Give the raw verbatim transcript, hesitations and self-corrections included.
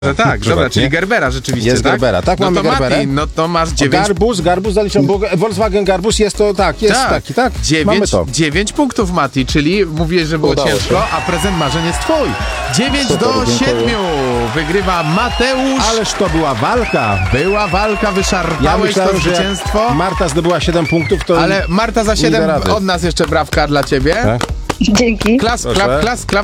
No tak, dobra, czyli Gerbera rzeczywiście, Jest tak? Gerbera, tak, no mamy to Gerberę. Mati, no to masz dziewięć... Garbus, Garbus zaliczam, bo Volkswagen Garbus jest to, tak, jest tak, taki, tak, mamy dziewięć, to. dziewięć punktów, Mati, czyli mówiłeś, że było Udało ciężko, się. a prezent marzeń jest twój. dziewięć Super, do dziękuję. siedmiu wygrywa Mateusz. Ależ to była walka. Była walka, Ja wyszarpałeś myślałem, to że zwycięstwo. jak Marta zdobyła siedem punktów, to... Ale Marta za da siedem rady. od nas jeszcze brawka dla ciebie. Tak? Dzięki. Klas, Proszę. klap, klas, klap.